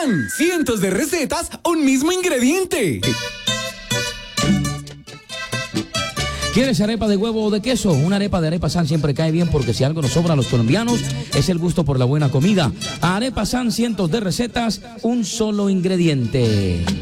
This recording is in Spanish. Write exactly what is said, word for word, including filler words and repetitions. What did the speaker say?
San, cientos de recetas, un mismo ingrediente. ¿Quieres arepa de huevo o de queso? Una arepa de Arepa San siempre cae bien porque si algo nos sobra a los colombianos es el gusto por la buena comida. Arepa San, cientos de recetas, un solo ingrediente.